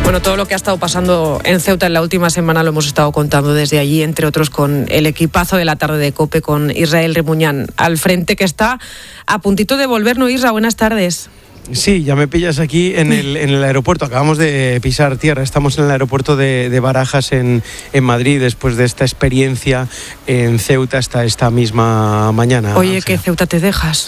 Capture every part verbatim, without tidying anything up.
Bueno, todo lo que ha estado pasando en Ceuta en la última semana lo hemos estado contando desde allí, entre otros con el equipazo de la tarde de COPE, con Israel Remuñán al frente, que está a puntito de volver, ¿no, Isra? Buenas tardes. Sí, ya me pillas aquí en el, en el aeropuerto. Acabamos de pisar tierra. Estamos en el aeropuerto de, de Barajas en, en Madrid, después de esta experiencia en Ceuta hasta esta misma mañana. Oye, ¿qué Ceuta te dejas?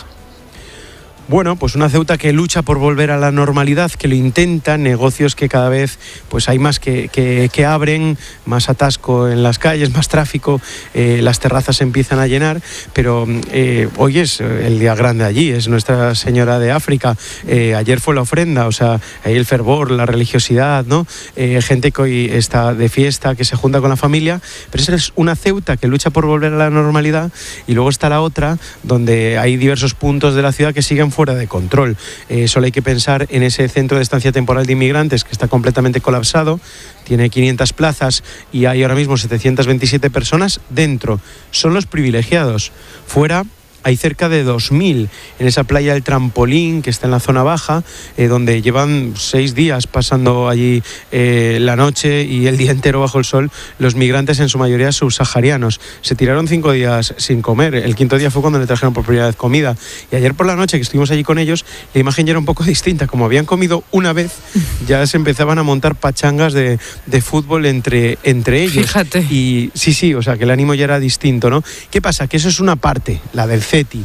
Bueno, pues una Ceuta que lucha por volver a la normalidad, que lo intenta, negocios que cada vez pues hay más que, que, que abren, más atasco en las calles, más tráfico, eh, las terrazas se empiezan a llenar, pero eh, hoy es el día grande allí, es Nuestra Señora de África, eh, ayer fue la ofrenda, o sea, ahí el fervor, la religiosidad, ¿no? Eh, gente que hoy está de fiesta, que se junta con la familia, pero esa es una Ceuta que lucha por volver a la normalidad, y luego está la otra, donde hay diversos puntos de la ciudad que siguen fuera de control. Eh, solo hay que pensar en ese centro de estancia temporal de inmigrantes que está completamente colapsado, tiene quinientas plazas y hay ahora mismo setecientas veintisiete personas dentro. Son los privilegiados. Fuera hay cerca de dos mil en esa playa del Trampolín, que está en la zona baja, eh, donde llevan seis días pasando allí eh, la noche y el día entero bajo el sol, los migrantes, en su mayoría subsaharianos. Se tiraron cinco días sin comer. El quinto día fue cuando le trajeron por primera vez comida. Y ayer por la noche, que estuvimos allí con ellos, la imagen ya era un poco distinta. Como habían comido una vez, ya se empezaban a montar pachangas de, de fútbol entre, entre ellos. Fíjate. Y sí, sí, o sea, que el ánimo ya era distinto, ¿no? ¿Qué pasa? Que eso es una parte, la del CETI.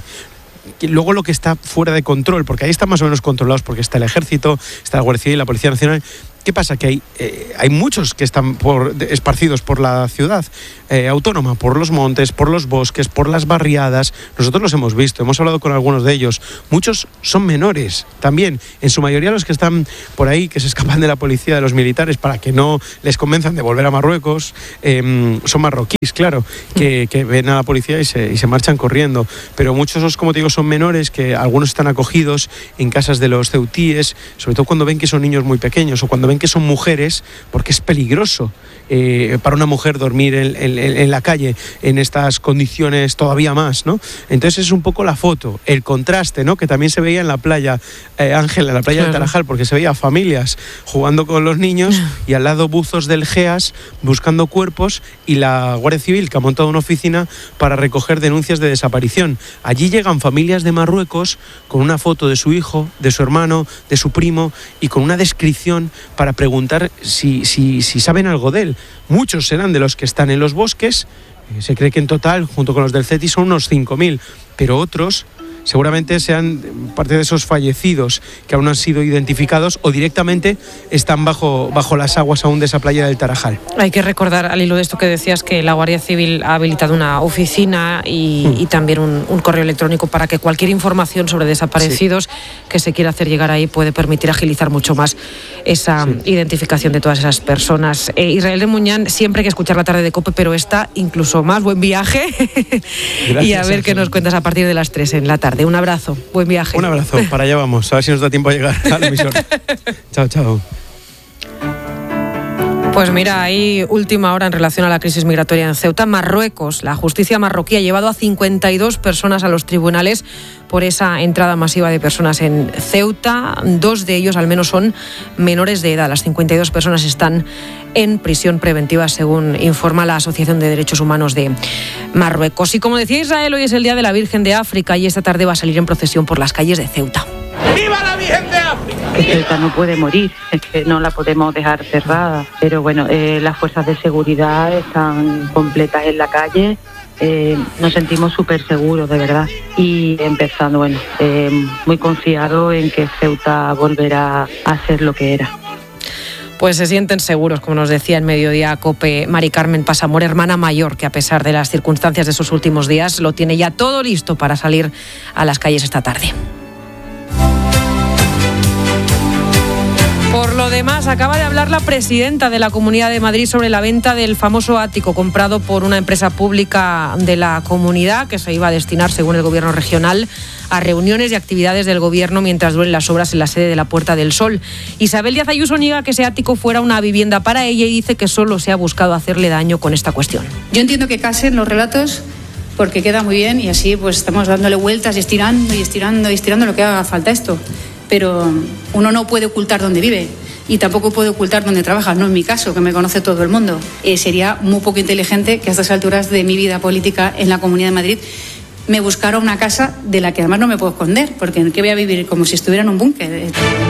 Luego lo que está fuera de control, porque ahí están más o menos controlados, porque está el Ejército, está la Guardia Civil, la Policía Nacional. ¿Qué pasa? Que hay, eh, hay muchos que están por, de, esparcidos por la ciudad eh, autónoma, por los montes, por los bosques, por las barriadas. Nosotros los hemos visto, hemos hablado con algunos de ellos. Muchos son menores también, en su mayoría los que están por ahí, que se escapan de la policía, de los militares, para que no les convenzan de volver a Marruecos. Eh, son marroquíes, claro, que, que ven a la policía y se, y se marchan corriendo. Pero muchos, como te digo, son menores, que algunos están acogidos en casas de los ceutíes, sobre todo cuando ven que son niños muy pequeños o cuando ven que son mujeres, porque es peligroso eh, para una mujer dormir en, en, en la calle en estas condiciones todavía más, ¿no? Entonces es un poco la foto, el contraste, ¿no? Que también se veía en la playa, eh, Ángela, en la playa claro. del Tarajal, porque se veía familias jugando con los niños y al lado buzos del GEAS buscando cuerpos y la Guardia Civil, que ha montado una oficina para recoger denuncias de desaparición. Allí llegan familias de Marruecos con una foto de su hijo, de su hermano, de su primo y con una descripción para preguntar si, si, si saben algo de él. Muchos serán de los que están en los bosques, se cree que en total, junto con los del CETI, son unos cinco mil, pero otros seguramente sean parte de esos fallecidos que aún no han sido identificados o directamente están bajo, bajo las aguas aún de esa playa del Tarajal. Hay que recordar, al hilo de esto que decías, que la Guardia Civil ha habilitado una oficina y, mm. y también un, un correo electrónico para que cualquier información sobre desaparecidos sí. que se quiera hacer llegar ahí puede permitir agilizar mucho más esa sí. identificación de todas esas personas. Eh, Israel Remuñán, siempre hay que escuchar la tarde de COPE, pero esta incluso más. Buen viaje. Gracias, y a ver qué nos cuentas a partir de las tres en la tarde. Un abrazo, buen viaje. Un abrazo, para allá vamos, a ver si nos da tiempo a llegar al emisor. Chao, chao. Pues mira, hay última hora en relación a la crisis migratoria en Ceuta. Marruecos, la justicia marroquí ha llevado a cincuenta y dos personas a los tribunales por esa entrada masiva de personas en Ceuta. Dos de ellos al menos son menores de edad. Las cincuenta y dos personas están en prisión preventiva, según informa la Asociación de Derechos Humanos de Marruecos. Y como decía Israel, hoy es el Día de la Virgen de África y esta tarde va a salir en procesión por las calles de Ceuta. ¡Viva la Virgen de África! Que Ceuta no puede morir, es que no la podemos dejar cerrada. Pero bueno, eh, las fuerzas de seguridad están completas en la calle. Eh, nos sentimos súper seguros, de verdad. Y empezando, bueno, eh, muy confiado en que Ceuta volverá a ser lo que era. Pues se sienten seguros, como nos decía en Mediodía COPE Mari Carmen Pasamor, hermana mayor, que a pesar de las circunstancias de esos últimos días lo tiene ya todo listo para salir a las calles esta tarde. Por lo demás, acaba de hablar la presidenta de la Comunidad de Madrid sobre la venta del famoso ático comprado por una empresa pública de la comunidad que se iba a destinar, según el gobierno regional, a reuniones y actividades del gobierno mientras duren las obras en la sede de la Puerta del Sol. Isabel Díaz Ayuso niega que ese ático fuera una vivienda para ella y dice que solo se ha buscado hacerle daño con esta cuestión. Yo entiendo que casen los relatos porque queda muy bien y así pues estamos dándole vueltas y estirando y estirando y estirando lo que haga falta esto. Pero uno no puede ocultar dónde vive. y tampoco puede ocultar dónde trabaja, no es mi caso, que me conoce todo el mundo. Eh, sería muy poco inteligente que a estas alturas de mi vida política en la Comunidad de Madrid me buscara una casa de la que además no me puedo esconder, porque ¿en qué voy a vivir? Como si estuviera en un búnker.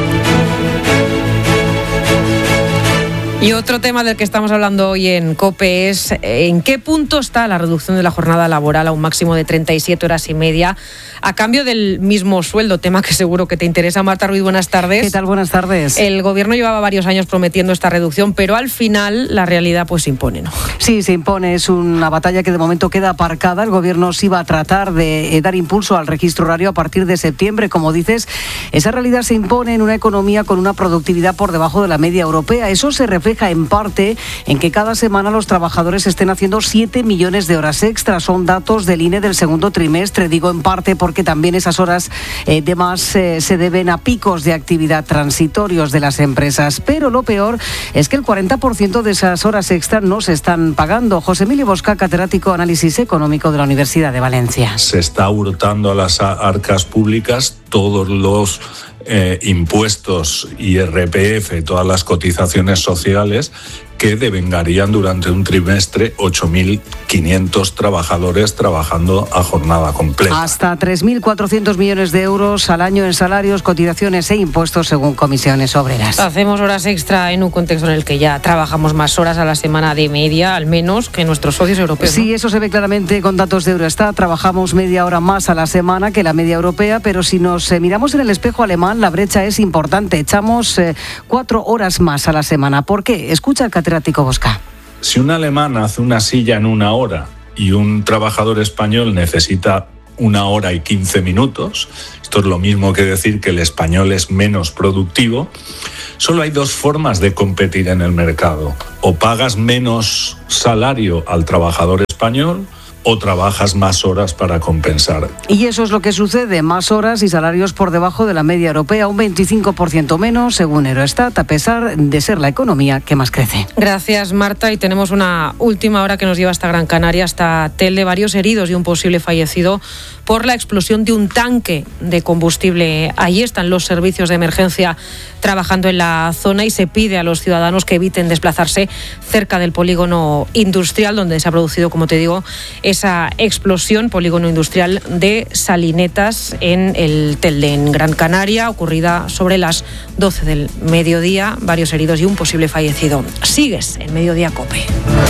Y otro tema del que estamos hablando hoy en COPE es en qué punto está la reducción de la jornada laboral a un máximo de treinta y siete horas y media a cambio del mismo sueldo, tema que seguro que te interesa. Marta Ruiz, buenas tardes. ¿Qué tal? Buenas tardes. El gobierno llevaba varios años prometiendo esta reducción, pero al final la realidad pues se impone, ¿no? Sí, se impone. Es una batalla que de momento queda aparcada. El gobierno sí va a tratar de dar impulso al registro horario a partir de septiembre. Como dices, esa realidad se impone en una economía con una productividad por debajo de la media europea. Eso se refleja en parte en que cada semana los trabajadores estén haciendo siete millones de horas extras. Son datos del I N E del segundo trimestre. Digo en parte porque también esas horas eh, de más eh, se deben a picos de actividad transitorios de las empresas. Pero lo peor es que el cuarenta por ciento de esas horas extras no se están pagando. José Emilio Bosca, catedrático de Análisis Económico de la Universidad de Valencia. Se está hurtando a las arcas públicas todos los Eh, impuestos, I R P F, todas las cotizaciones sociales que devengarían durante un trimestre ocho mil quinientos trabajadores trabajando a jornada completa. Hasta tres mil cuatrocientos millones de euros al año en salarios, cotizaciones e impuestos según comisiones obreras. Hacemos horas extra en un contexto en el que ya trabajamos más horas a la semana de media, al menos, que nuestros socios europeos. Sí, ¿no? Eso se ve claramente con datos de Eurostat. Trabajamos media hora más a la semana que la media europea, pero si nos eh, miramos en el espejo alemán, la brecha es importante. Echamos eh, cuatro horas más a la semana. ¿Por qué? Escucha el catedrático Bosca. Si un alemán hace una silla en una hora y un trabajador español necesita una hora y quince minutos, esto es lo mismo que decir que el español es menos productivo, solo hay dos formas de competir en el mercado. O pagas menos salario al trabajador español o trabajas más horas para compensar. Y eso es lo que sucede, más horas y salarios por debajo de la media europea, un veinticinco por ciento menos según Eurostat, a pesar de ser la economía que más crece. Gracias, Marta, y tenemos una última hora que nos lleva hasta Gran Canaria, hasta Telde, varios heridos y un posible fallecido por la explosión de un tanque de combustible. Allí están los servicios de emergencia trabajando en la zona y se pide a los ciudadanos que eviten desplazarse cerca del polígono industrial donde se ha producido, como te digo, esa explosión, polígono industrial de Salinetas en el Telde, en Gran Canaria, ocurrida sobre las doce del mediodía, varios heridos y un posible fallecido. Sigues en Mediodía COPE.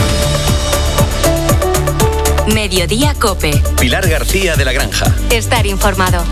Mediodía COPE. Pilar García de la Granja. Estar informado.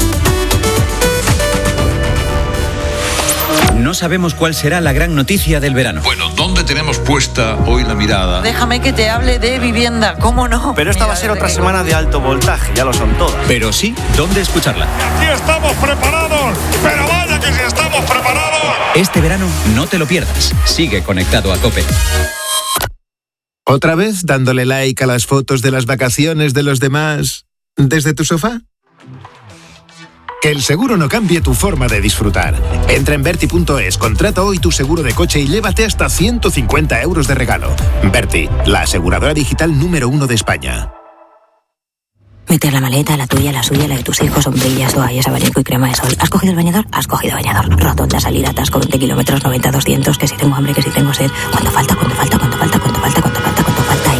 No sabemos cuál será la gran noticia del verano. Bueno, ¿dónde tenemos puesta hoy la mirada? Déjame que te hable de vivienda, ¿cómo no? Pero esta Mira, va a ser otra semana de alto voltaje, ya lo son todas. Pero sí, ¿dónde escucharla? Aquí estamos preparados, pero vaya que si estamos preparados. Este verano no te lo pierdas. Sigue conectado a COPE. ¿Otra vez dándole like a las fotos de las vacaciones de los demás desde tu sofá? Que el seguro no cambie tu forma de disfrutar. Entra en Berti punto es, contrata hoy tu seguro de coche y llévate hasta ciento cincuenta euros de regalo. Berti, la aseguradora digital número uno de España. Meter la maleta, la tuya, la suya, la de tus hijos, sombrillas, toallas, abanico y crema de sol. ¿Has cogido el bañador? Has cogido bañador. Rotonda, salida, atasco, veinte kilómetros, noventa, doscientos, que si tengo hambre, que si tengo sed. ¿Cuánto falta? ¿Cuánto falta? ¿Cuánto falta? ¿Cuánto falta? ¿Cuánto falta? ¿Cuánto falta?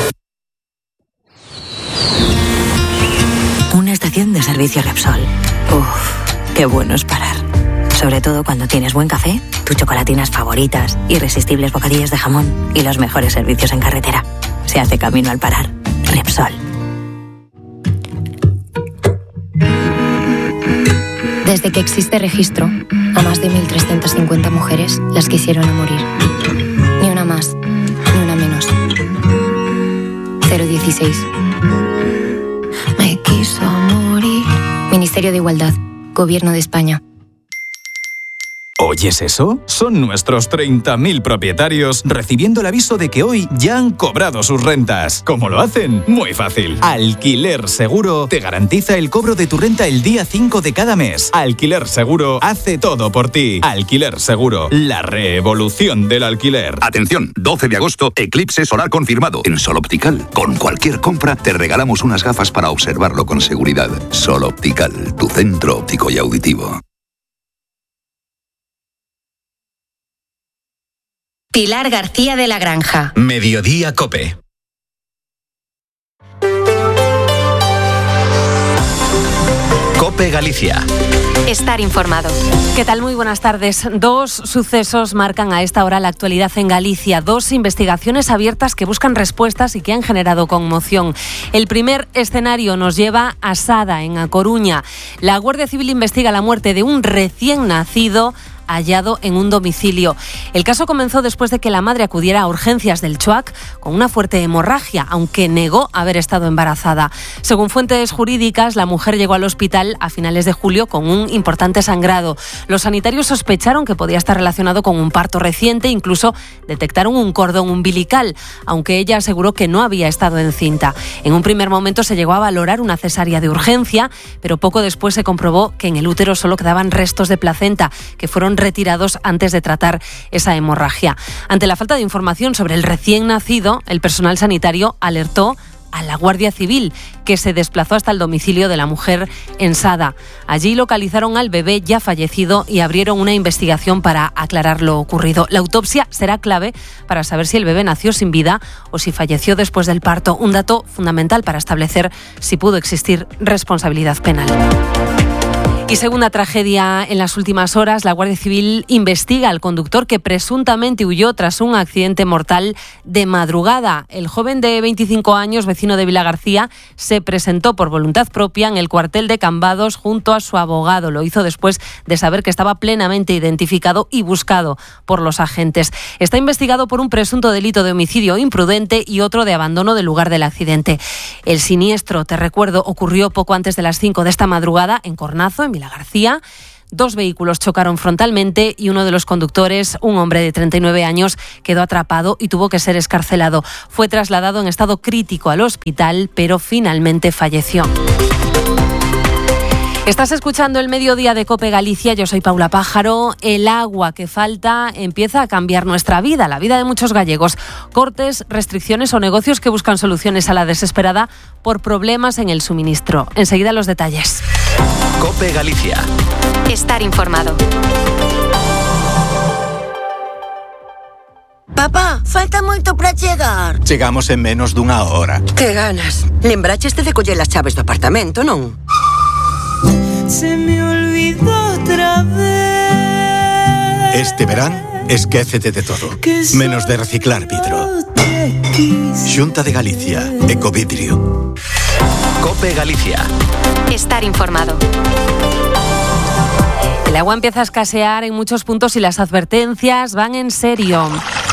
Y... una estación de servicio Repsol. Uf, qué bueno es parar. Sobre todo cuando tienes buen café, tus chocolatinas favoritas, irresistibles bocadillas de jamón y los mejores servicios en carretera. Se hace camino al parar. Repsol. Desde que existe registro, a más de mil trescientas cincuenta mujeres las quisieron a morir. Ni una más, ni una menos. cero dieciséis. Me quiso morir. Ministerio de Igualdad, Gobierno de España. ¿Oyes eso? Son nuestros treinta mil propietarios recibiendo el aviso de que hoy ya han cobrado sus rentas. ¿Cómo lo hacen? Muy fácil. Alquiler Seguro te garantiza el cobro de tu renta el día cinco de cada mes. Alquiler Seguro hace todo por ti. Alquiler Seguro, la revolución del alquiler. Atención, doce de agosto, eclipse solar confirmado. En Sol Optical, con cualquier compra, te regalamos unas gafas para observarlo con seguridad. Sol Optical, tu centro óptico y auditivo. Pilar García de la Granja. Mediodía COPE. COPE Galicia. Estar informado. ¿Qué tal? Muy buenas tardes. Dos sucesos marcan a esta hora la actualidad en Galicia. Dos investigaciones abiertas que buscan respuestas y que han generado conmoción. El primer escenario nos lleva a Sada, en A Coruña. La Guardia Civil investiga la muerte de un recién nacido hallado en un domicilio. El caso comenzó después de que la madre acudiera a urgencias del Chuac con una fuerte hemorragia, aunque negó haber estado embarazada. Según fuentes jurídicas, la mujer llegó al hospital a finales de julio con un importante sangrado. Los sanitarios sospecharon que podía estar relacionado con un parto reciente, incluso detectaron un cordón umbilical, aunque ella aseguró que no había estado encinta. En un primer momento se llegó a valorar una cesárea de urgencia, pero poco después se comprobó que en el útero solo quedaban restos de placenta, que fueron retirados antes de tratar esa hemorragia. Ante la falta de información sobre el recién nacido, el personal sanitario alertó a la Guardia Civil, que se desplazó hasta el domicilio de la mujer en Sada. Allí localizaron al bebé ya fallecido y abrieron una investigación para aclarar lo ocurrido. La autopsia será clave para saber si el bebé nació sin vida o si falleció después del parto, un dato fundamental para establecer si pudo existir responsabilidad penal. Y segunda tragedia en las últimas horas, la Guardia Civil investiga al conductor que presuntamente huyó tras un accidente mortal de madrugada. El joven de veinticinco años, vecino de Vilagarcía, se presentó por voluntad propia en el cuartel de Cambados junto a su abogado. Lo hizo después de saber que estaba plenamente identificado y buscado por los agentes. Está investigado por un presunto delito de homicidio imprudente y otro de abandono del lugar del accidente. El siniestro, te recuerdo, ocurrió poco antes de las cinco de esta madrugada en Cornazo, en Vilagarcía. Dos vehículos chocaron frontalmente y uno de los conductores, un hombre de treinta y nueve años, quedó atrapado y tuvo que ser excarcelado. Fue trasladado en estado crítico al hospital, pero finalmente falleció. Estás escuchando el Mediodía de COPE Galicia, yo soy Paula Pájaro. El agua que falta empieza a cambiar nuestra vida, la vida de muchos gallegos. Cortes, restricciones o negocios que buscan soluciones a la desesperada por problemas en el suministro. Enseguida los detalles. COPE Galicia. Estar informado. Papá, falta moito para chegar. Chegamos en menos dunha hora. Que ganas. Lembraches de coller as chaves do apartamento, non? Se me olvidó otra vez. Este verán, esquécete de todo, menos de reciclar vidro. Xunta de Galicia, Ecovidrio. COPE Galicia. Estar informado. El agua empieza a escasear en muchos puntos y las advertencias van en serio.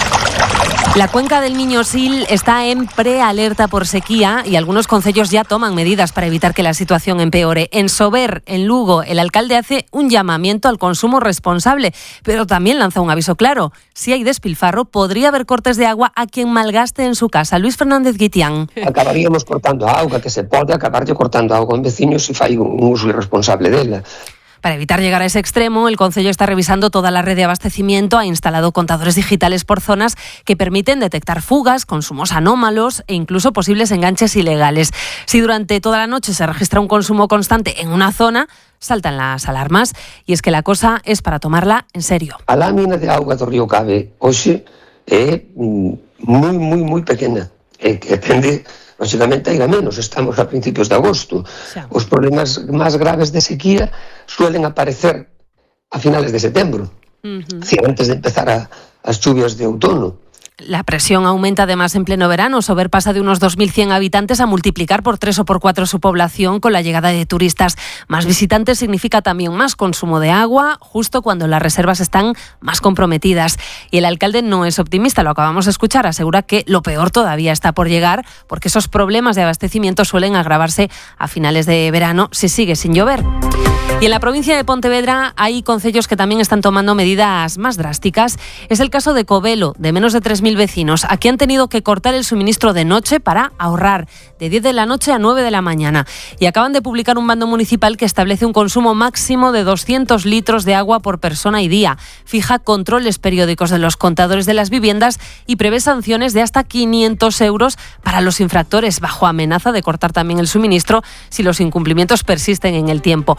La cuenca del Miño-Sil está en prealerta por sequía y algunos concellos ya toman medidas para evitar que la situación empeore. En Sober, en Lugo, el alcalde hace un llamamiento al consumo responsable, pero también lanza un aviso claro. Si hay despilfarro, podría haber cortes de agua a quien malgaste en su casa. Luis Fernández Guitián. Acabaríamos cortando a auga, que se pode acabar cortando a auga en veciños se fai un uso irresponsable dela. Para evitar llegar a ese extremo, el Concello está revisando toda la red de abastecimiento, ha instalado contadores digitales por zonas que permiten detectar fugas, consumos anómalos e incluso posibles enganches ilegales. Si durante toda la noche se registra un consumo constante en una zona, saltan las alarmas y es que la cosa es para tomarla en serio. A lámina de auga do río Cabe hoxe é moi, moi, moi pequena e que tende... Lógicamente, hai menos, estamos a principios de agosto. Sí. Os problemas máis graves de sequía suelen aparecer a finales de setembro, uh-huh. si antes de empezar a, as chuvias de outono. La presión aumenta además en pleno verano. Sober pasa de unos dos mil cien habitantes a multiplicar por tres o por cuatro su población con la llegada de turistas. Más visitantes significa también más consumo de agua, justo cuando las reservas están más comprometidas. Y el alcalde no es optimista, lo acabamos de escuchar. Asegura que lo peor todavía está por llegar porque esos problemas de abastecimiento suelen agravarse a finales de verano si sigue sin llover. Y en la provincia de Pontevedra hay concellos que también están tomando medidas más drásticas. Es el caso de Covelo, de menos de tres mil vecinos. Aquí han tenido que cortar el suministro de noche para ahorrar, de diez de la noche a nueve de la mañana. Y acaban de publicar un bando municipal que establece un consumo máximo de doscientos litros de agua por persona y día. Fija controles periódicos de los contadores de las viviendas y prevé sanciones de hasta quinientos euros para los infractores, bajo amenaza de cortar también el suministro si los incumplimientos persisten en el tiempo. Pablo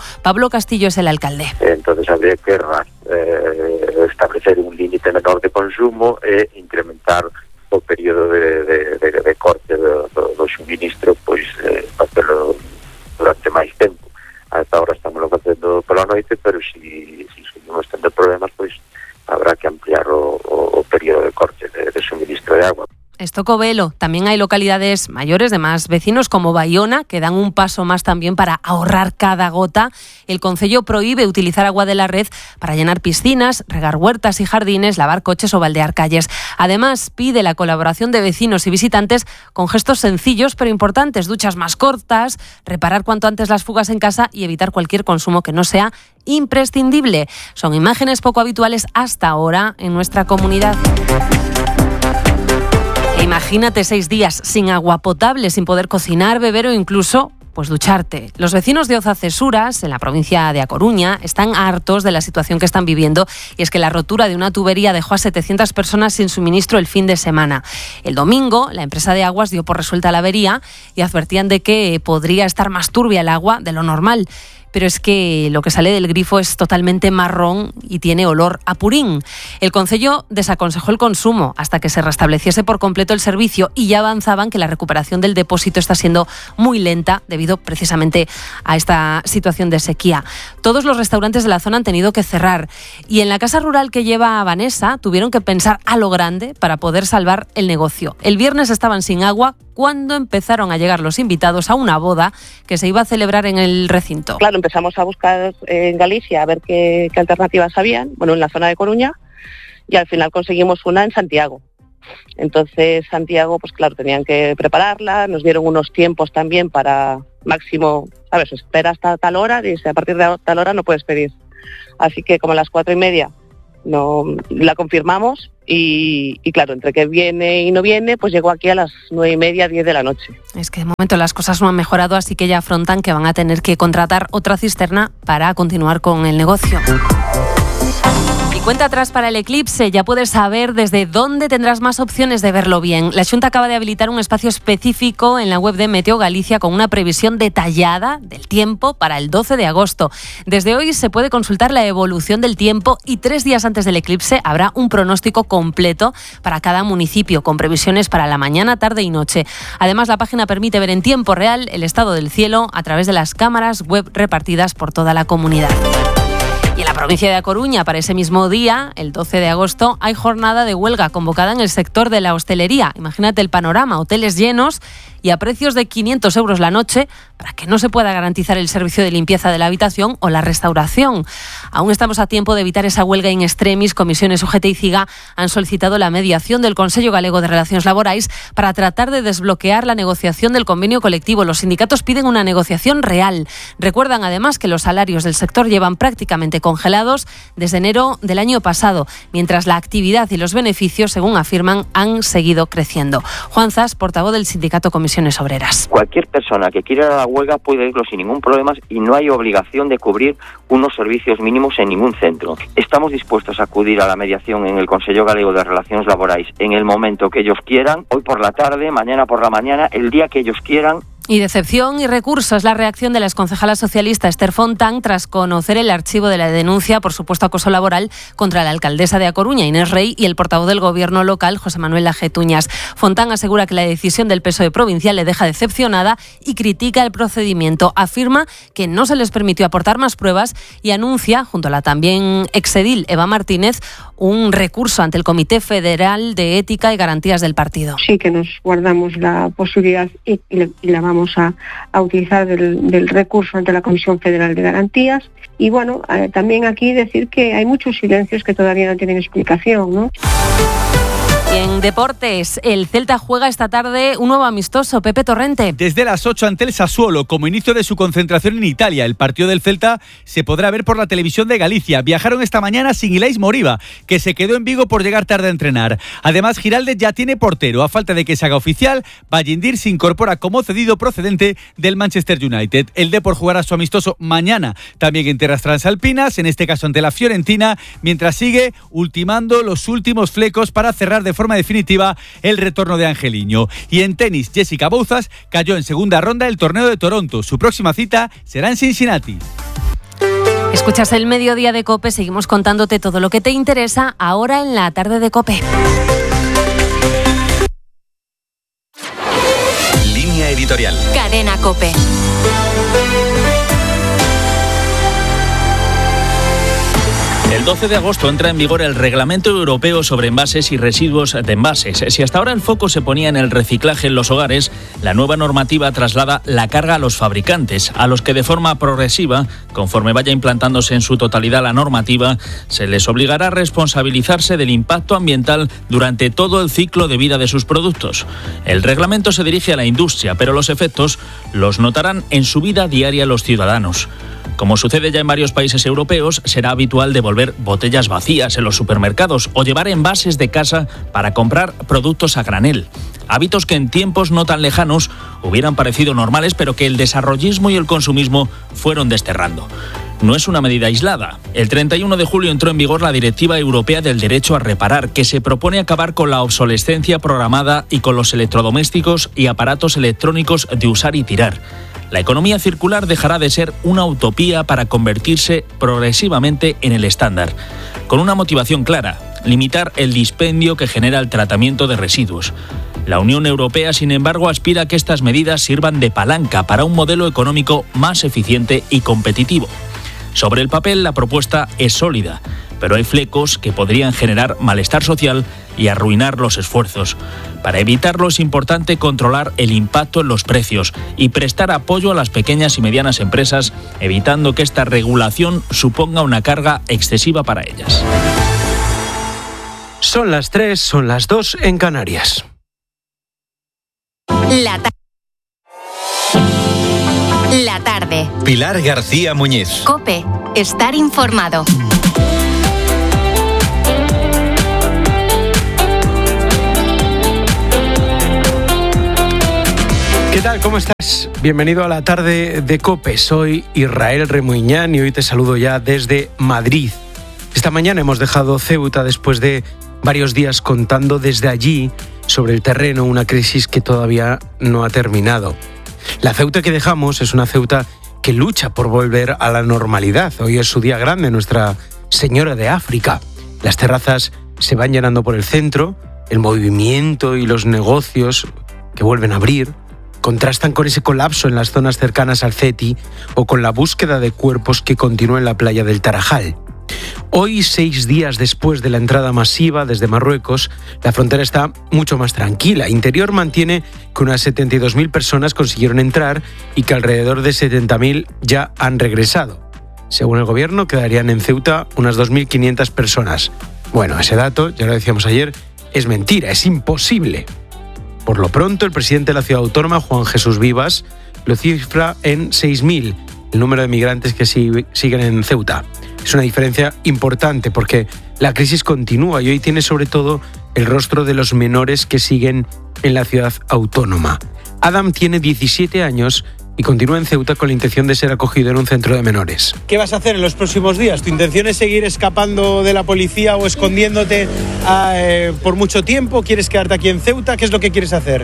Pablo Castillo es el alcalde. Entonces habría que eh, establecer un límite menor de consumo e incrementar o período de, de, de, de corte do, do, do suministro, pois eh, facelo durante máis tempo. Hasta ahora estamos facendo pola noite, pero si, si seguimos tendo problemas, pois habrá que ampliar o, o, o período de corte de, de suministro de agua. Estocovelo. También hay localidades mayores de más vecinos como Baiona que dan un paso más también para ahorrar cada gota. El concello prohíbe utilizar agua de la red para llenar piscinas, regar huertas y jardines, lavar coches o baldear calles. Además, pide la colaboración de vecinos y visitantes con gestos sencillos pero importantes, duchas más cortas, reparar cuanto antes las fugas en casa y evitar cualquier consumo que no sea imprescindible. Son imágenes poco habituales hasta ahora en nuestra comunidad. Imagínate seis días sin agua potable, sin poder cocinar, beber o incluso pues ducharte. Los vecinos de Oza-Cesuras, en la provincia de A Coruña, están hartos de la situación que están viviendo, y es que la rotura de una tubería dejó a setecientas personas sin suministro el fin de semana. El domingo, la empresa de aguas dio por resuelta la avería y advertían de que podría estar más turbia el agua de lo normal. Pero es que lo que sale del grifo es totalmente marrón y tiene olor a purín. El concello desaconsejó el consumo hasta que se restableciese por completo el servicio, y ya avanzaban que la recuperación del depósito está siendo muy lenta debido precisamente a esta situación de sequía. Todos los restaurantes de la zona han tenido que cerrar, y en la casa rural que lleva Vanessa tuvieron que pensar a lo grande para poder salvar el negocio. El viernes estaban sin agua cuando empezaron a llegar los invitados a una boda que se iba a celebrar en el recinto. Claro, empezamos a buscar en Galicia a ver qué, qué alternativas habían, bueno, en la zona de Coruña, y al final conseguimos una en Santiago. Entonces, Santiago, pues claro, tenían que prepararla, nos dieron unos tiempos también para máximo, ¿sabes? Espera hasta tal hora, y a partir de tal hora no puedes pedir. Así que como a las cuatro y media no la confirmamos, y, y claro, entre que viene y no viene, pues llegó aquí a las nueve y media, diez de la noche. Es que de momento las cosas no han mejorado, así que ya afrontan que van a tener que contratar otra cisterna para continuar con el negocio. Y cuenta atrás para el eclipse. Ya puedes saber desde dónde tendrás más opciones de verlo bien. La Xunta acaba de habilitar un espacio específico en la web de Meteo Galicia con una previsión detallada del tiempo para el doce de agosto. Desde hoy se puede consultar la evolución del tiempo, y tres días antes del eclipse habrá un pronóstico completo para cada municipio, con previsiones para la mañana, tarde y noche. Además, la página permite ver en tiempo real el estado del cielo a través de las cámaras web repartidas por toda la comunidad. Y en la provincia de A Coruña, para ese mismo día, el doce de agosto, hay jornada de huelga convocada en el sector de la hostelería. Imagínate el panorama: hoteles llenos y a precios de quinientos euros la noche, para que no se pueda garantizar el servicio de limpieza de la habitación o la restauración. Aún estamos a tiempo de evitar esa huelga in extremis. Comisiones U G T y CIGA han solicitado la mediación del Consello Galego de Relacións Laborais para tratar de desbloquear la negociación del convenio colectivo. Los sindicatos piden una negociación real. Recuerdan además que los salarios del sector llevan prácticamente congelados desde enero del año pasado, mientras la actividad y los beneficios, según afirman, han seguido creciendo. Juan Zas, portavoz del sindicato Comisiones Obreras. Cualquier persona que quiera ir a la huelga puede irlo sin ningún problema, y no hay obligación de cubrir unos servicios mínimos en ningún centro. Estamos dispuestos a acudir a la mediación en el Consello Galego de Relacións Laborais en el momento que ellos quieran, hoy por la tarde, mañana por la mañana, el día que ellos quieran. Y decepción y recurso es la reacción de la exconcejala socialista Esther Fontán tras conocer el archivo de la denuncia por supuesto acoso laboral contra la alcaldesa de A Coruña, Inés Rey, y el portavoz del gobierno local, José Manuel Lajetuñas. Fontán asegura que la decisión del P S O E provincial le deja decepcionada y critica el procedimiento. Afirma que no se les permitió aportar más pruebas y anuncia, junto a la también exedil Eva Martínez, un recurso ante el Comité Federal de Ética y Garantías del partido. Sí que nos guardamos la posibilidad y, y la vamos a, a utilizar del, del recurso ante la Comisión Federal de Garantías. Y bueno, eh, también aquí decir que hay muchos silencios que todavía no tienen explicación, ¿no? Y en deportes, el Celta juega esta tarde un nuevo amistoso. Pepe Torrente. Desde las ocho ante el Sassuolo, como inicio de su concentración en Italia. El partido del Celta se podrá ver por la televisión de Galicia. Viajaron esta mañana sin Ilais Moriba, que se quedó en Vigo por llegar tarde a entrenar. Además, Giraldez ya tiene portero. A falta de que se haga oficial, Ballindir se incorpora como cedido procedente del Manchester United. El Depor jugará su amistoso mañana, también en tierras transalpinas, en este caso ante la Fiorentina, mientras sigue ultimando los últimos flecos para cerrar de forma definitiva el retorno de Angeliño. Y en tenis, Jessica Bouzas cayó en segunda ronda del torneo de Toronto. Su próxima cita será en Cincinnati. Escuchas el Mediodía de COPE, seguimos contándote todo lo que te interesa ahora en la tarde de COPE. Línea editorial. Cadena COPE. El doce de agosto entra en vigor el Reglamento Europeo sobre envases y residuos de envases. Si hasta ahora el foco se ponía en el reciclaje en los hogares, la nueva normativa traslada la carga a los fabricantes, a los que de forma progresiva, conforme vaya implantándose en su totalidad la normativa, se les obligará a responsabilizarse del impacto ambiental durante todo el ciclo de vida de sus productos. El reglamento se dirige a la industria, pero los efectos los notarán en su vida diaria los ciudadanos. Como sucede ya en varios países europeos, será habitual devolver botellas vacías en los supermercados o llevar envases de casa para comprar productos a granel. Hábitos que en tiempos no tan lejanos hubieran parecido normales, pero que el desarrollismo y el consumismo fueron desterrando. No es una medida aislada. El treinta y uno de julio entró en vigor la Directiva Europea del Derecho a Reparar, que se propone acabar con la obsolescencia programada y con los electrodomésticos y aparatos electrónicos de usar y tirar. La economía circular dejará de ser una utopía para convertirse progresivamente en el estándar, con una motivación clara: limitar el dispendio que genera el tratamiento de residuos. La Unión Europea, sin embargo, aspira a que estas medidas sirvan de palanca para un modelo económico más eficiente y competitivo. Sobre el papel, la propuesta es sólida, pero hay flecos que podrían generar malestar social y arruinar los esfuerzos. Para evitarlo es importante controlar el impacto en los precios y prestar apoyo a las pequeñas y medianas empresas, evitando que esta regulación suponga una carga excesiva para ellas. Son las tres, son las dos en Canarias. La, ta- La tarde. Pilar García Muñiz. COPE. Estar informado. ¿Qué tal? ¿Cómo estás? Bienvenido a la tarde de COPE. Soy Israel Remuñán y hoy te saludo ya desde Madrid. Esta mañana hemos dejado Ceuta después de varios días contando desde allí sobre el terreno una crisis que todavía no ha terminado. La Ceuta que dejamos es una Ceuta que lucha por volver a la normalidad. Hoy es su día grande, Nuestra Señora de África. Las terrazas se van llenando por el centro, el movimiento y los negocios que vuelven a abrir contrastan con ese colapso en las zonas cercanas al Ceti o con la búsqueda de cuerpos que continúa en la playa del Tarajal. Hoy, seis días después de la entrada masiva desde Marruecos, la frontera está mucho más tranquila. Interior mantiene que unas setenta y dos mil personas consiguieron entrar y que alrededor de setenta mil ya han regresado. Según el gobierno, quedarían en Ceuta unas dos mil quinientas personas. Bueno, ese dato, ya lo decíamos ayer, es mentira, es imposible. Por lo pronto, el presidente de la ciudad autónoma, Juan Jesús Vivas, lo cifra en seis mil, el número de migrantes que siguen en Ceuta. Es una diferencia importante porque la crisis continúa y hoy tiene sobre todo el rostro de los menores que siguen en la ciudad autónoma. Adam tiene diecisiete años y continúa en Ceuta con la intención de ser acogido en un centro de menores. ¿Qué vas a hacer en los próximos días? ¿Tu intención es seguir escapando de la policía o escondiéndote eh, por mucho tiempo? ¿Quieres quedarte aquí en Ceuta? ¿Qué es lo que quieres hacer?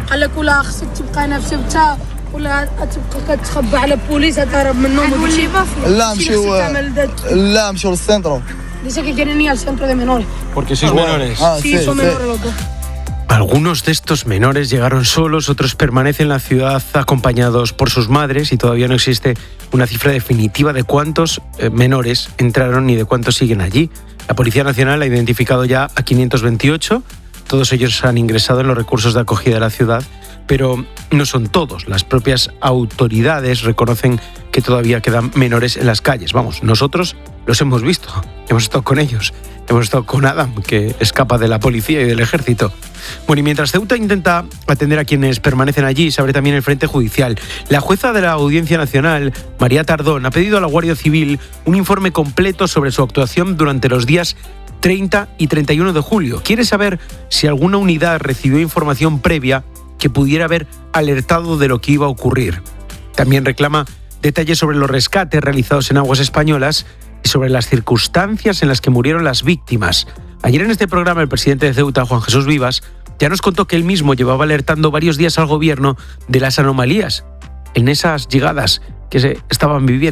Dice que quieren ir al centro de menores. Porque sois menores. Ah, sí, sí, son menores los dos. Algunos de estos menores llegaron solos, otros permanecen en la ciudad acompañados por sus madres y todavía no existe una cifra definitiva de cuántos eh, menores entraron ni de cuántos siguen allí. La Policía Nacional ha identificado ya a quinientos veintiocho, todos ellos han ingresado en los recursos de acogida de la ciudad, pero no son todos. Las propias autoridades reconocen que todavía quedan menores en las calles. Vamos, nosotros los hemos visto, hemos estado con ellos, hemos estado con Adam, que escapa de la policía y del ejército. Bueno, y mientras Ceuta intenta atender a quienes permanecen allí, se abre también el frente judicial. La jueza de la Audiencia Nacional, María Tardón, ha pedido a la Guardia Civil un informe completo sobre su actuación durante los días treinta y treinta y uno de julio. Quiere saber si alguna unidad recibió información previa que pudiera haber alertado de lo que iba a ocurrir. También reclama detalles sobre los rescates realizados en aguas españolas y sobre las circunstancias en las que murieron las víctimas. Ayer en este programa el presidente de Ceuta, Juan Jesús Vivas, ya nos contó que él mismo llevaba alertando varios días al gobierno de las anomalías en esas llegadas que se estaban viviendo.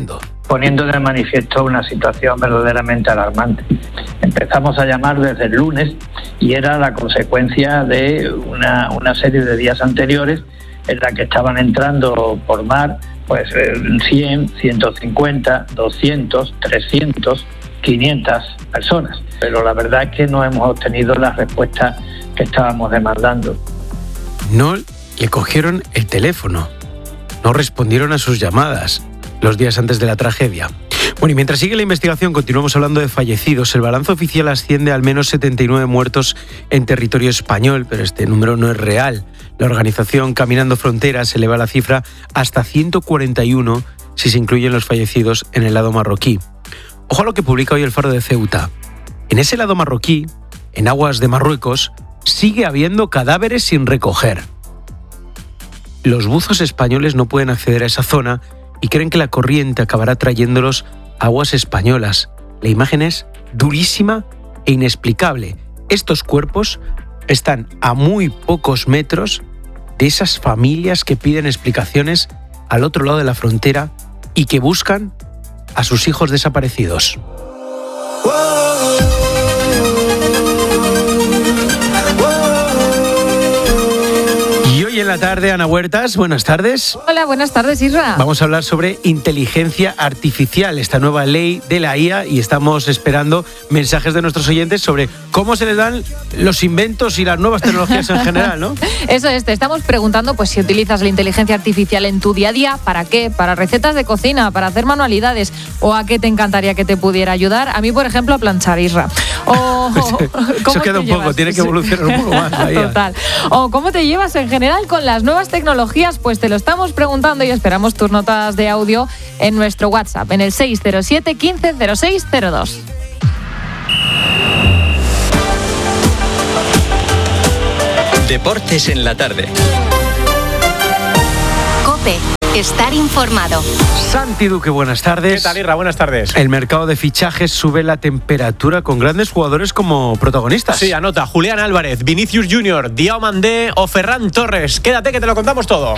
poniendo de manifiesto una situación verdaderamente alarmante. Empezamos a llamar desde el lunes y era la consecuencia de una, una serie de días anteriores en la que estaban entrando por mar pues cien, ciento cincuenta, doscientos, trescientos, quinientas personas. Pero la verdad es que no hemos obtenido la respuesta que estábamos demandando. No le cogieron el teléfono, no respondieron a sus llamadas los días antes de la tragedia. Bueno, y mientras sigue la investigación, continuamos hablando de fallecidos. El balance oficial asciende a al menos setenta y nueve muertos en territorio español, pero este número no es real. La organización Caminando Fronteras eleva la cifra hasta ciento cuarenta y uno si se incluyen los fallecidos en el lado marroquí. Ojo a lo que publica hoy el Faro de Ceuta. En ese lado marroquí, en aguas de Marruecos, sigue habiendo cadáveres sin recoger. Los buzos españoles no pueden acceder a esa zona y creen que la corriente acabará trayéndolos a aguas españolas. La imagen es durísima e inexplicable. Estos cuerpos están a muy pocos metros de esas familias que piden explicaciones al otro lado de la frontera y que buscan a sus hijos desaparecidos. Y en la tarde, Ana Huertas, buenas tardes. Hola, buenas tardes, Isra. Vamos a hablar sobre inteligencia artificial, esta nueva ley de la I A, y estamos esperando mensajes de nuestros oyentes sobre cómo se les dan los inventos y las nuevas tecnologías en general, ¿no? Eso es, te estamos preguntando pues si utilizas la inteligencia artificial en tu día a día, ¿para qué? ¿Para recetas de cocina? ¿Para hacer manualidades? ¿O a qué te encantaría que te pudiera ayudar? A mí, por ejemplo, a planchar, Isra. O, Eso queda un poco, tiene que evolucionar un poco más la I A. Total. O ¿cómo te llevas en general con las nuevas tecnologías? Pues te lo estamos preguntando y esperamos tus notas de audio en nuestro WhatsApp, en el seis cero siete, quince, cero seis cero dos. Deportes en la tarde. COPE. Estar informado. Santi Duque, buenas tardes. ¿Qué tal, Irra? Buenas tardes. El mercado de fichajes sube la temperatura con grandes jugadores como protagonistas. Sí, anota. Julián Álvarez, Vinicius Junior, Diao Mandé o Ferran Torres. Quédate que te lo contamos todo.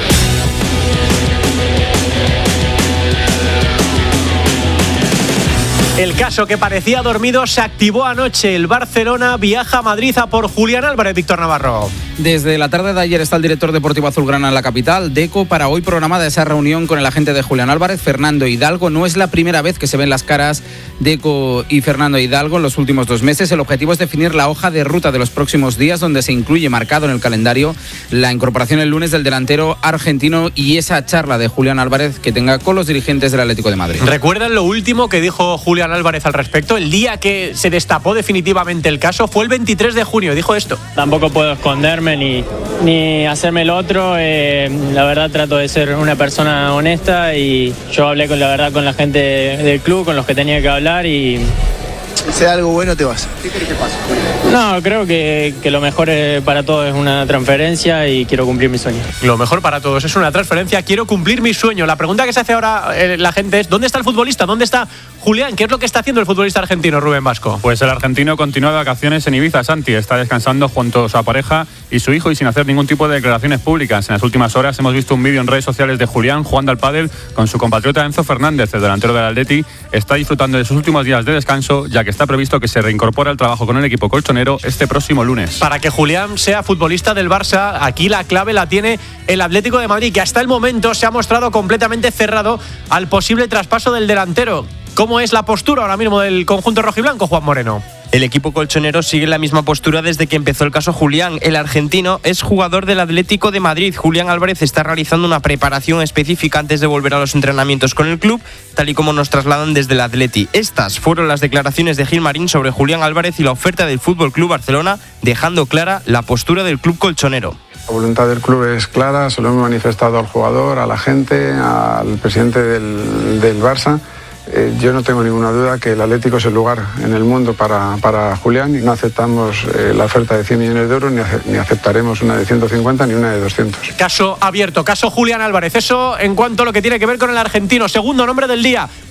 El caso que parecía dormido se activó anoche. El Barcelona viaja a Madrid a por Julián Álvarez, Víctor Navarro. Desde la tarde de ayer está el director deportivo azulgrana en la capital, Deco, para hoy programada esa reunión con el agente de Julián Álvarez, Fernando Hidalgo. No es la primera vez que se ven las caras Deco y Fernando Hidalgo en los últimos dos meses. El objetivo es definir la hoja de ruta de los próximos días, donde se incluye marcado en el calendario la incorporación el lunes del delantero argentino y esa charla de Julián Álvarez que tenga con los dirigentes del Atlético de Madrid. ¿Recuerdan lo último que dijo Julián Álvarez al respecto? El día que se destapó definitivamente el caso fue el veintitrés de junio, dijo esto. Tampoco puedo esconderme ni, ni hacerme el otro, eh, la verdad trato de ser una persona honesta y yo hablé con la verdad con la gente del club, con los que tenía que hablar y... Si sea algo bueno te vas. ¿Qué crees que pasa? No, creo que, que lo mejor para todos es una transferencia y quiero cumplir mi sueño. Lo mejor para todos es una transferencia, quiero cumplir mi sueño. La pregunta que se hace ahora eh, la gente es ¿dónde está el futbolista? ¿Dónde está Julián? ¿Qué es lo que está haciendo el futbolista argentino, Rubén Vasco? Pues el argentino continúa de vacaciones en Ibiza, Santi. Está descansando junto a su pareja y su hijo y sin hacer ningún tipo de declaraciones públicas. En las últimas horas hemos visto un vídeo en redes sociales de Julián jugando al pádel con su compatriota Enzo Fernández, el delantero del Atleti. Está disfrutando de sus últimos días de descanso, ya que está previsto que se reincorpora al trabajo con el equipo colchonero este próximo lunes. Para que Julián sea futbolista del Barça, aquí la clave la tiene el Atlético de Madrid, que hasta el momento se ha mostrado completamente cerrado al posible traspaso del delantero. ¿Cómo es la postura ahora mismo del conjunto rojiblanco, Juan Moreno? El equipo colchonero sigue la misma postura desde que empezó el caso Julián. El argentino es jugador del Atlético de Madrid. Julián Álvarez está realizando una preparación específica antes de volver a los entrenamientos con el club, tal y como nos trasladan desde el Atleti. Estas fueron las declaraciones de Gilmarín sobre Julián Álvarez y la oferta del F C Barcelona, dejando clara la postura del club colchonero. La voluntad del club es clara, se lo hemos manifestado al jugador, a la gente, al presidente del, del Barça. Eh, yo no tengo ninguna duda que el Atlético es el lugar en el mundo para, para Julián y no aceptamos eh, la oferta de cien millones de euros ni, ace, ni aceptaremos una de ciento cincuenta ni una de doscientos. Caso abierto, caso Julián Álvarez. Eso en cuanto a lo que tiene que ver con el argentino. Segundo nombre del día,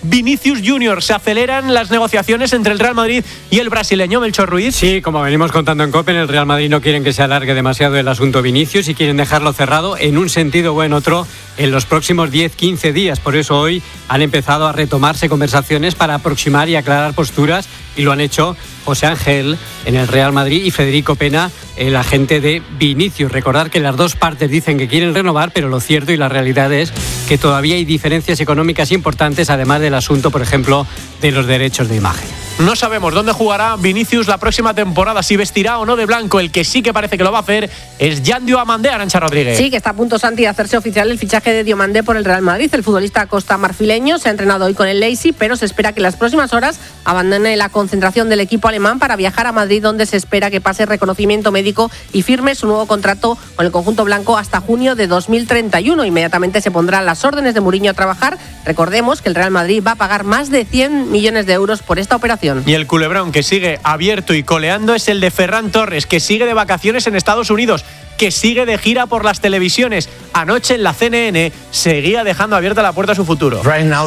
Vinicius Junior. Se aceleran las negociaciones entre el Real Madrid y el brasileño Melchor Ruiz. Sí, como venimos contando en COPE, en el Real Madrid no quieren que se alargue demasiado el asunto Vinicius y quieren dejarlo cerrado en un sentido o en otro en los próximos diez a quince días. Por eso hoy han empezado a retomarse conversaciones para aproximar y aclarar posturas, y lo han hecho José Ángel en el Real Madrid y Federico Pena, el agente de Vinicius. Recordar que las dos partes dicen que quieren renovar, pero lo cierto y la realidad es que todavía hay diferencias económicas importantes, además del asunto, por ejemplo, de los derechos de imagen. No sabemos dónde jugará Vinicius la próxima temporada, si vestirá o no de blanco. El que sí que parece que lo va a hacer es Jan Diomandé, Arantxa Rodríguez. Sí, que está a punto, Santi, de hacerse oficial el fichaje de Diomandé por el Real Madrid. El futbolista costa marfileño se ha entrenado hoy con el Leipzig, pero se espera que en las próximas horas abandone la concentración del equipo alemán para viajar a Madrid, donde se espera que pase reconocimiento médico y firme su nuevo contrato con el conjunto blanco hasta junio de dos mil treinta y uno. Inmediatamente se pondrán las órdenes de Mourinho a trabajar. Recordemos que el Real Madrid va a pagar más de cien millones de euros por esta operación. Y el culebrón que sigue abierto y coleando es el de Ferran Torres, que sigue de vacaciones en Estados Unidos, que sigue de gira por las televisiones. Anoche en la C N N seguía dejando abierta la puerta a su futuro.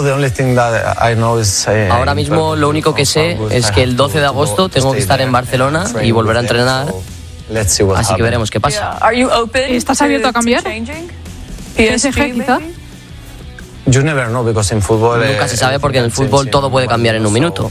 Ahora mismo lo único que sé es que el doce de agosto tengo que estar en Barcelona y volver a entrenar. Así que veremos qué pasa. ¿Estás abierto a cambiar? P S G quizá. Nunca se sabe porque en el fútbol todo puede cambiar en un minuto.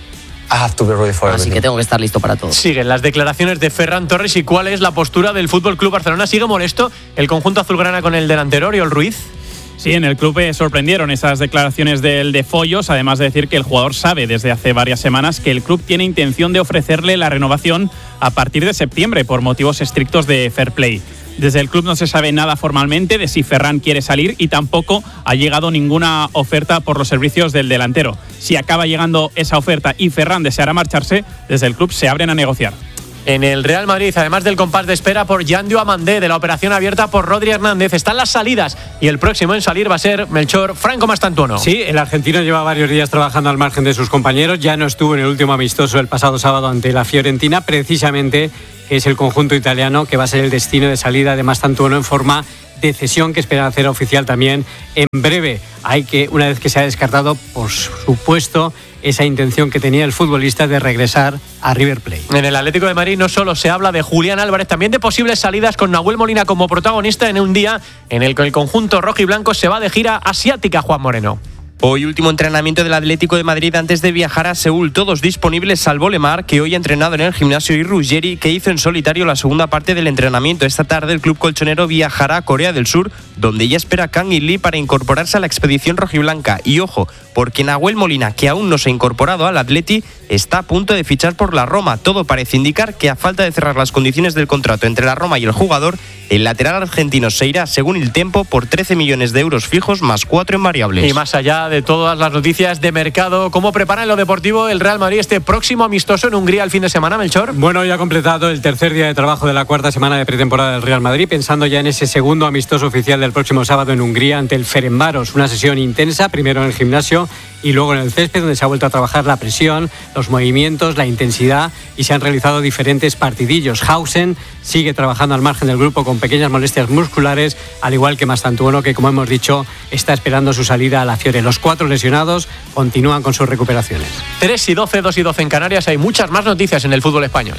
Así que tengo que estar listo para todo. Siguen las declaraciones de Ferran Torres y cuál es la postura del Fútbol Club Barcelona. ¿Sigue molesto el conjunto azulgrana con el delantero Oriol Ruiz? Sí, en el club sorprendieron esas declaraciones del de Follos, además de decir que el jugador sabe desde hace varias semanas que el club tiene intención de ofrecerle la renovación a partir de septiembre por motivos estrictos de fair play. Desde el club no se sabe nada formalmente de si Ferran quiere salir y tampoco ha llegado ninguna oferta por los servicios del delantero. Si acaba llegando esa oferta y Ferran deseará marcharse, desde el club se abren a negociar. En el Real Madrid, además del compás de espera por Jan Diomandé, de la operación abierta por Rodri Hernández, están las salidas y el próximo en salir va a ser Melchor Franco Mastantuono. Sí, el argentino lleva varios días trabajando al margen de sus compañeros, ya no estuvo en el último amistoso el pasado sábado ante la Fiorentina, precisamente que es el conjunto italiano que va a ser el destino de salida de Mastantuono en forma de cesión que esperan hacer oficial también en breve. Hay que, una vez que se ha descartado, por supuesto, esa intención que tenía el futbolista de regresar a River Plate. En el Atlético de Madrid no solo se habla de Julián Álvarez, también de posibles salidas con Nahuel Molina como protagonista en un día en el que el conjunto rojo y blanco se va de gira asiática, Juan Moreno. Hoy último entrenamiento del Atlético de Madrid antes de viajar a Seúl. Todos disponibles salvo Lemar, que hoy ha entrenado en el gimnasio, y Ruggeri, que hizo en solitario la segunda parte del entrenamiento. Esta tarde el club colchonero viajará a Corea del Sur, donde ya espera Kang In Lee para incorporarse a la expedición rojiblanca. Y ojo, porque Nahuel Molina, que aún no se ha incorporado al Atleti, está a punto de fichar por la Roma. Todo parece indicar que a falta de cerrar las condiciones del contrato entre la Roma y el jugador, el lateral argentino se irá, según el Tempo, por trece millones de euros fijos más cuatro en variables. Y más allá de todas las noticias de mercado, ¿cómo prepara en lo deportivo el Real Madrid este próximo amistoso en Hungría el fin de semana, Melchor? Bueno, ya ha completado el tercer día de trabajo de la cuarta semana de pretemporada del Real Madrid, pensando ya en ese segundo amistoso oficial del próximo sábado en Hungría ante el Ferencváros. Una sesión intensa, primero en el gimnasio y luego en el césped, donde se ha vuelto a trabajar la presión, los movimientos, la intensidad, y se han realizado diferentes partidillos. Hausen sigue trabajando al margen del grupo con pequeñas molestias musculares, al igual que Mastantuono, que, como hemos dicho, está esperando su salida a la Fiore. Los cuatro lesionados continúan con sus recuperaciones. tres y doce, dos y doce en Canarias. Hay muchas más noticias en el fútbol español.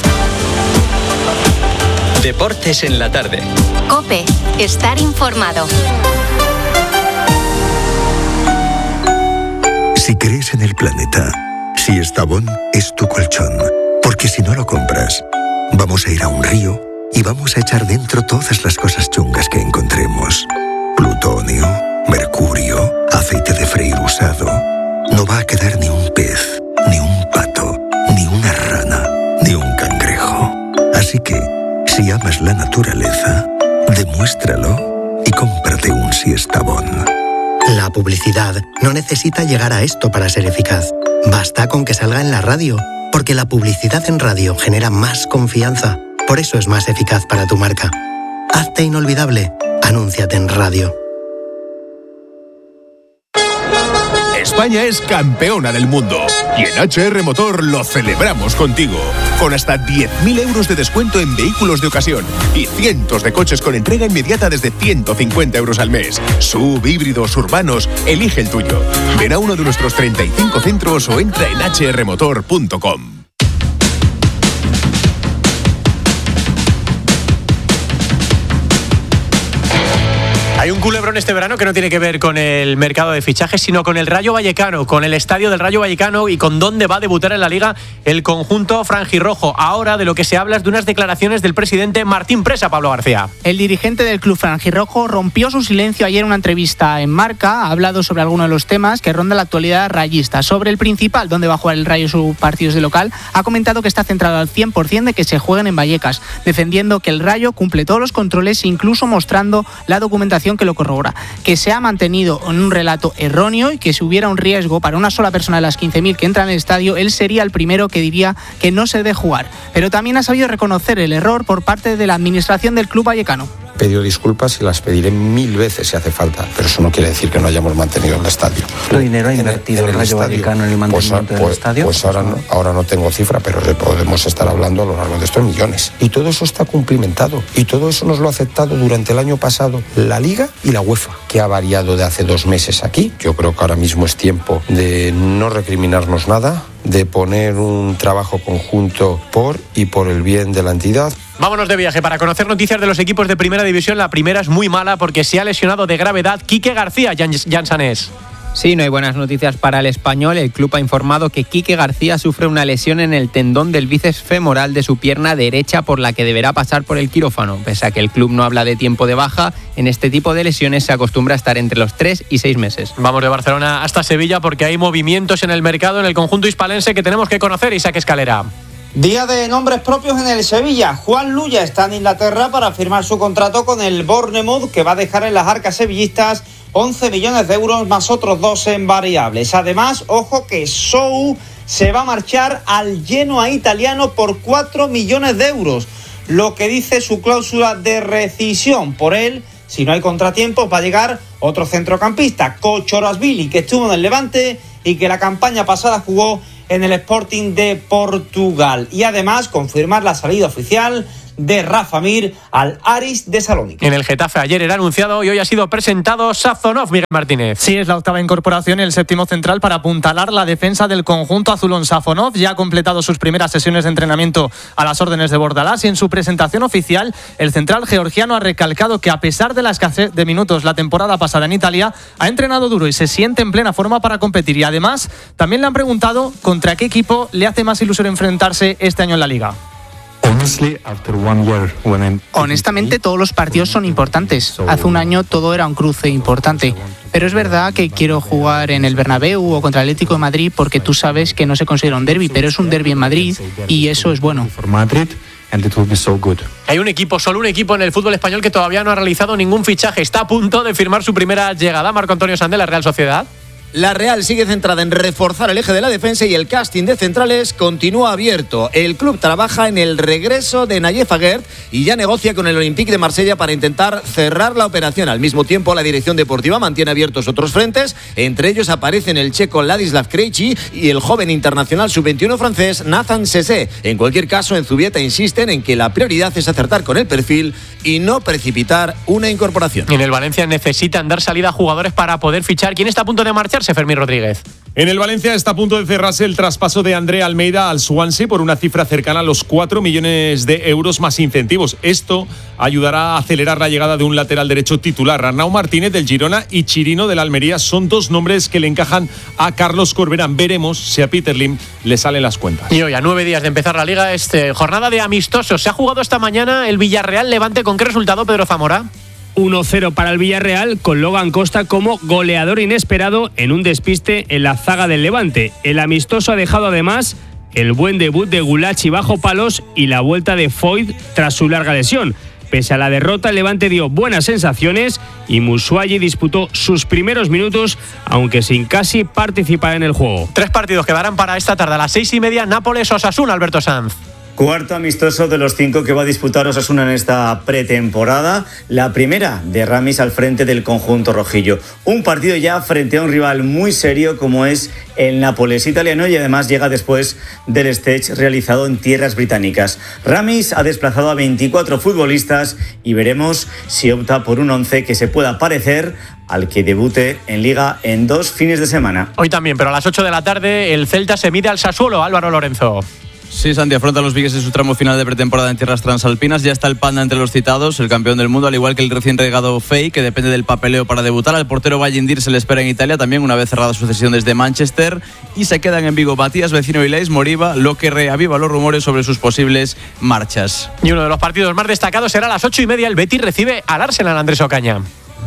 Deportes en la tarde. COPE. Estar informado. Si crees en el planeta, si Estavón es tu colchón, porque si no lo compras, vamos a ir a un río y vamos a echar dentro todas las cosas chungas que encontremos. Plutonio, mercurio, aceite de freír usado. No va a quedar ni un pez, ni un pato, ni una rana, ni un cangrejo. Así que, si amas la naturaleza, demuéstralo y cómprate un Siestabón. La publicidad no necesita llegar a esto para ser eficaz. Basta con que salga en la radio, porque la publicidad en radio genera más confianza. Por eso es más eficaz para tu marca. Hazte inolvidable. Anúnciate en radio. España es campeona del mundo. Y en H R Motor lo celebramos contigo. Con hasta diez mil euros de descuento en vehículos de ocasión y cientos de coches con entrega inmediata desde ciento cincuenta euros al mes. Sub, híbridos, urbanos, elige el tuyo. Ven a uno de nuestros treinta y cinco centros o entra en h r motor punto com. Hay un culebrón este verano que no tiene que ver con el mercado de fichajes, sino con el Rayo Vallecano, con el estadio del Rayo Vallecano y con dónde va a debutar en la Liga el conjunto franjirrojo. Ahora de lo que se habla es de unas declaraciones del presidente Martín Presa, Pablo García. El dirigente del club franjirrojo rompió su silencio ayer en una entrevista en Marca. Ha hablado sobre algunos de los temas que ronda la actualidad rayista. Sobre el principal, donde va a jugar el Rayo sus partidos de local, ha comentado que está centrado al cien por ciento de que se jueguen en Vallecas, defendiendo que el Rayo cumple todos los controles, incluso mostrando la documentación que lo corrobora, que se ha mantenido en un relato erróneo y que si hubiera un riesgo para una sola persona de las quince mil que entran en el estadio, él sería el primero que diría que no se debe jugar. Pero también ha sabido reconocer el error por parte de la administración del club vallecano. He pedido disculpas y las pediré mil veces si hace falta, pero eso no quiere decir que no hayamos mantenido el estadio. ¿Qué dinero ha invertido el, el Rayo Vallecano en el mantenimiento pues, del pues, estadio? Pues ahora no, ahora no tengo cifra, pero podemos estar hablando a lo largo de estos millones. Y todo eso está cumplimentado. Y todo eso nos lo ha aceptado durante el año pasado la Liga y la UEFA, que ha variado de hace dos meses aquí. Yo creo que ahora mismo es tiempo de no recriminarnos nada, de poner un trabajo conjunto por y por el bien de la entidad. Vámonos de viaje para conocer noticias de los equipos de Primera División. La primera es muy mala porque se ha lesionado de gravedad Quique García, Jan Sanés. Sí, no hay buenas noticias para el Español. El club ha informado que Quique García sufre una lesión en el tendón del bíceps femoral de su pierna derecha, por la que deberá pasar por el quirófano. Pese a que el club no habla de tiempo de baja, en este tipo de lesiones se acostumbra a estar entre los tres y seis meses. Vamos de Barcelona hasta Sevilla porque hay movimientos en el mercado en el conjunto hispalense que tenemos que conocer. Isaac Escalera. Día de nombres propios en el Sevilla. Juan Luya está en Inglaterra para firmar su contrato con el Bournemouth, que va a dejar en las arcas sevillistas once millones de euros más otros dos en variables. Además, ojo que Sou se va a marchar al Genoa italiano por cuatro millones de euros, lo que dice su cláusula de rescisión. Por él, si no hay contratiempos, va a llegar otro centrocampista, Kochorasvili, que estuvo en el Levante y que la campaña pasada jugó en el Sporting de Portugal. Y además confirmar la salida oficial de Rafa Mir al Aris de Salónica. En el Getafe ayer era anunciado y hoy ha sido presentado Sazonov, Miguel Martínez. Sí, es la octava incorporación y el séptimo central para apuntalar la defensa del conjunto azulón. Sazonov ya ha completado sus primeras sesiones de entrenamiento a las órdenes de Bordalás y en su presentación oficial el central georgiano ha recalcado que a pesar de la escasez de minutos la temporada pasada en Italia, ha entrenado duro y se siente en plena forma para competir. Y además también le han preguntado contra qué equipo le hace más ilusión enfrentarse este año en la Liga. Honestamente, todos los partidos son importantes. Hace un año todo era un cruce importante. Pero es verdad que quiero jugar en el Bernabéu o contra el Atlético de Madrid porque tú sabes que no se considera un derbi, pero es un derbi en Madrid y eso es bueno. Hay un equipo, solo un equipo en el fútbol español que todavía no ha realizado ningún fichaje. Está a punto de firmar su primera llegada. Marco Antonio Sandé, la Real Sociedad. La Real sigue centrada en reforzar el eje de la defensa y el casting de centrales continúa abierto. El club trabaja en el regreso de Nayef Aguerd y ya negocia con el Olympique de Marsella para intentar cerrar la operación. Al mismo tiempo, la dirección deportiva mantiene abiertos otros frentes. Entre ellos aparecen el checo Ladislav Krejci y el joven internacional sub veintiuno francés Nathan Sessé. En cualquier caso, en Zubieta insisten en que la prioridad es acertar con el perfil y no precipitar una incorporación. En el Valencia necesitan dar salida a jugadores para poder fichar. ¿Quién está a punto de marchar? Fermín Rodríguez. En el Valencia está a punto de cerrarse el traspaso de André Almeida al Swansea por una cifra cercana a los cuatro millones de euros más incentivos. Esto ayudará a acelerar la llegada de un lateral derecho titular. Arnau Martínez del Girona y Chirino del Almería son dos nombres que le encajan a Carlos Corberán. Veremos si a Peter Lim le salen las cuentas. Y hoy, a nueve días de empezar la Liga, este, jornada de amistosos. Se ha jugado esta mañana el Villarreal Levante. ¿Con qué resultado, Pedro Zamora? uno cero para el Villarreal, con Logan Costa como goleador inesperado en un despiste en la zaga del Levante. El amistoso ha dejado además el buen debut de Gulachi bajo palos y la vuelta de Foyt tras su larga lesión. Pese a la derrota, el Levante dio buenas sensaciones y Musuayi disputó sus primeros minutos, aunque sin casi participar en el juego. Tres partidos quedarán para esta tarde a las seis y media. Nápoles-Osasuna, Alberto Sanz. Cuarto amistoso de los cinco que va a disputar Osasuna en esta pretemporada. La primera de Ramis al frente del conjunto rojillo. Un partido ya frente a un rival muy serio como es el Nápoles italiano y además llega después del stage realizado en tierras británicas. Ramis ha desplazado a veinticuatro futbolistas y veremos si opta por un once que se pueda parecer al que debute en Liga en dos fines de semana. Hoy también, pero a las ocho de la tarde el Celta se mide al Sassuolo. Álvaro Lorenzo. Sí, Santi, afronta los vigueses en su tramo final de pretemporada en tierras transalpinas. Ya está el Panda entre los citados, el campeón del mundo, al igual que el recién regado Fey, que depende del papeleo para debutar. Al portero Vallindir se le espera en Italia también, una vez cerrada su cesión desde Manchester. Y se quedan en Vigo Matías, Vecino y Leis, Moriba, lo que reaviva los rumores sobre sus posibles marchas. Y uno de los partidos más destacados será a las ocho y media. El Betis recibe al Arsenal, Andrés Ocaña.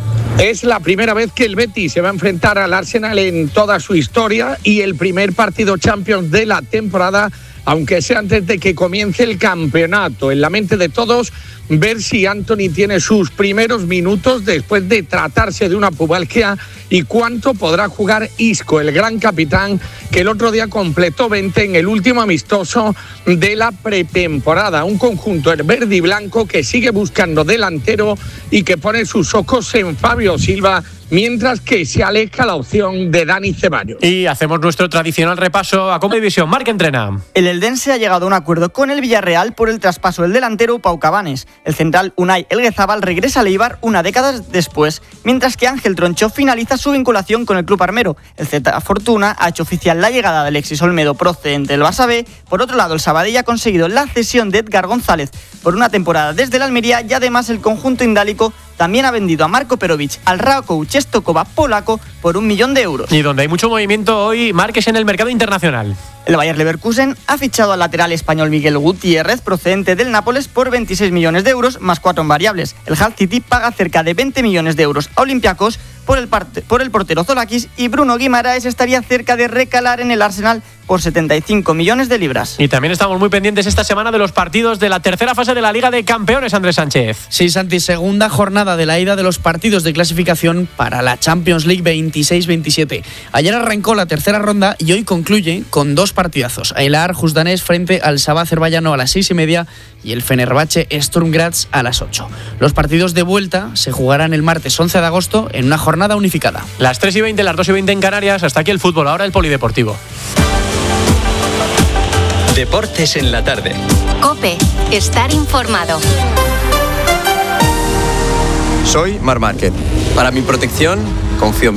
Es la primera vez que el Betis se va a enfrentar al Arsenal en toda su historia y el primer partido Champions de la temporada, aunque sea antes de que comience el campeonato. En la mente de todos, ver si Anthony tiene sus primeros minutos después de tratarse de una pubalgia y cuánto podrá jugar Isco, el gran capitán, que el otro día completó veinte en el último amistoso de la pretemporada. Un conjunto el verde y blanco que sigue buscando delantero y que pone sus ojos en Fabio Silva, mientras que se aleja la opción de Dani Ceballos. Y hacemos nuestro tradicional repaso a Copa División. Marc entrena. El Eldense ha llegado a un acuerdo con el Villarreal por el traspaso del delantero Pau Cabanes. El central Unai Elguezabal regresa al Eibar una década después, mientras que Ángel Troncho finaliza su vinculación con el club armero. El Z Fortuna ha hecho oficial la llegada de Alexis Olmedo procedente del Barça B. Por otro lado, el Sabadell ha conseguido la cesión de Edgar González por una temporada desde el Almería y además el conjunto indálico también ha vendido a Marko Perovic al Rakow Częstochowa polaco por un millón de euros. Y donde hay mucho movimiento hoy, Márquez en el mercado internacional. El Bayer Leverkusen ha fichado al lateral español Miguel Gutiérrez, procedente del Nápoles, por veintiséis millones de euros, más cuatro en variables. El Hull City paga cerca de veinte millones de euros a Olympiacos por el, parte, por el portero Zolakis, y Bruno Guimaraes estaría cerca de recalar en el Arsenal por setenta y cinco millones de libras. Y también estamos muy pendientes esta semana de los partidos de la tercera fase de la Liga de Campeones, Andrés Sánchez. Sí, Santi, segunda jornada de la ida de los partidos de clasificación para la Champions League veintiséis veintisiete. Ayer arrancó la tercera ronda y hoy concluye con dos partidazos. El Aarhus danés frente al Sabah azerbaiyano a las seis y media y el Fenerbahce Sturm Graz a las ocho. Los partidos de vuelta se jugarán el martes once de agosto en una jornada unificada. Las tres y veinte, las dos y veinte en Canarias. Hasta aquí el fútbol, ahora el polideportivo. Deportes en la tarde. COPE, estar informado. Soy Marc Márquez. Para mi protección, confío en